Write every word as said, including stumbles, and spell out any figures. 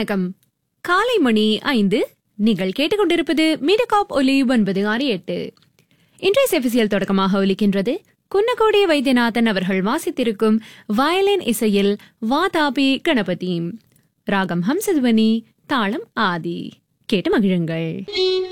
வணக்கம். காலை மணி ஐந்து. நீங்கள் கேட்டுக்கொண்டிருப்பது மீடிகாப் ஒலி ஒன்பது ஆறு எட்டு. இன்றைய செஃபிசியல் தொடக்கமாக ஒலிக்கின்றது குன்னக்கோடி வைத்தியநாதன் அவர்கள் வாசித்திருக்கும் வயலின் இசையில் வாதாபி கணபதி. ராகம் ஹம்சத்வனி, தாளம் ஆதி. கேட்டு மகிழுங்கள்.